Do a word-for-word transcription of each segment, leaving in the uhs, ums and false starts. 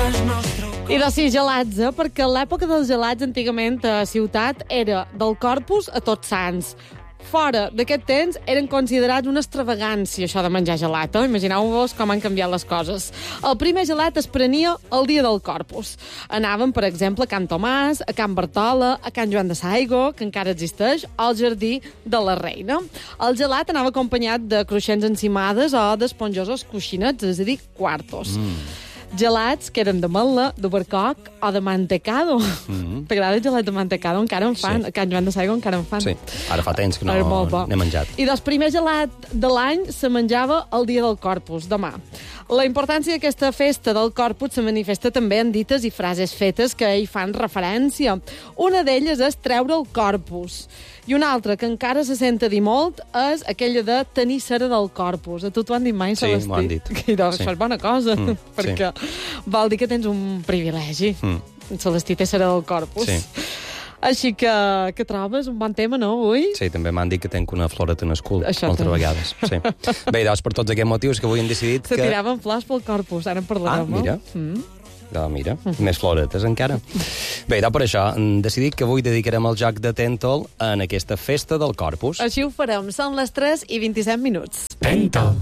I de sí, gelats, eh? Perquè l'època dels gelats antigament a ciutat era del Corpus a Tots Sants. Fora d'aquest temps eren considerats una extravagància, això de menjar gelat. Eh? Imagineu-vos com han canviat les coses. El primer gelat es prenia el dia del Corpus. Anàvem, per exemple, a Can Tomàs, a Can Bartola, a Can Joan de Saigo, que encara existeix, o al Jardí de la Reina. El gelat anava acompanyat de cruixents encimades o d'esponjosos coixinets, és a dir, quartos. Mm. Gelats que eren de mel·la, de barcoc o de mantecado. Mm-hmm. T'agrada el gelat de mantecado? Encara en fan. Sí. A Can Joan de Saigo encara en fan. Sí, ara fa temps que no n'he menjat. I del primer gelat de l'any se menjava el dia del Corpus, demà. La importància d'aquesta festa del Corpus se manifesta també en dites i frases fetes que hi fan referència. Una d'elles és treure el Corpus. I una altra, que encara se sent a dir molt, és aquella de tenir cera del Corpus. A tu t'ho han dit mai, Celestí? Sí, m'ho han dit. I doncs, sí. Això és bona cosa, mm, perquè sí. vol dir que tens un privilegi. Mm. Celestí té cera del Corpus. Sí. Així que, que trobes un bon tema, no, avui? Sí, també m'han dit que tenc una floreta en el cul, Això moltes també. vegades. Sí. Bé, doncs, per tots aquests motius que avui hem decidit Se que... Se tiraven flors pel Corpus, ara en parlarem. Ah, mira. Mm. No, mira, més floretes encara. Bé, doncs per això hem decidit que avui dedicarem el joc de Tentol en aquesta festa del Corpus. Així ho farem. Són les tres i vint-i-set minuts. Tentol.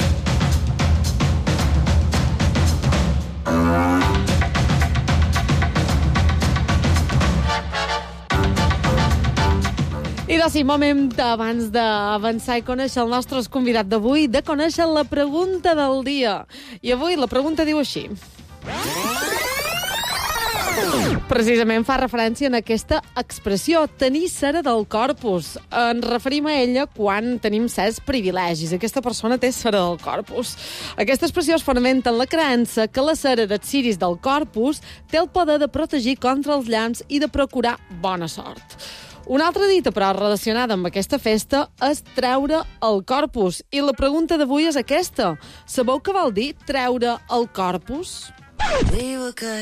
I doncs sí, moment abans d'avançar i conèixer el nostre convidat d'avui, de conèixer la pregunta del dia. I avui la pregunta diu així. Precisament fa referència a aquesta expressió, tenir cera del Corpus. Ens referim a ella quan tenim certs privilegis. Aquesta persona té cera del Corpus. Aquesta expressió es fonamenta en la creença que la cera dels ciris del Corpus té el poder de protegir contra els llamps i de procurar bona sort. Una altra dita, però relacionada amb aquesta festa, és treure el Corpus. I la pregunta d'avui és aquesta. Sabeu què vol dir treure el Corpus?